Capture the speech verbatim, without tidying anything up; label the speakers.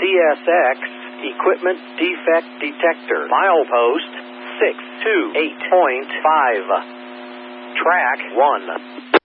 Speaker 1: S X Equipment Defect Detector. Milepost six two eight point five. Track one.